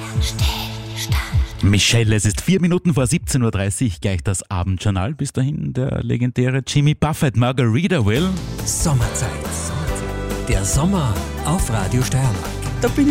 Michelle, es ist 4 Minuten vor 17.30 Uhr, gleich das Abendjournal. Bis dahin der legendäre Jimmy Buffett, Margaritaville. Sommerzeit. Der Sommer auf Radio Steiermark. Da bin